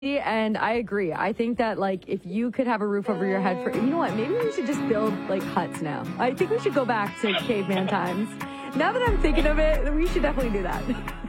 And I agree. I think that, like, if you could have a roof over your head for, you know what, maybe we should just build, like, huts now. I think we should go back to caveman times. Now that I'm thinking of it, we should definitely do that.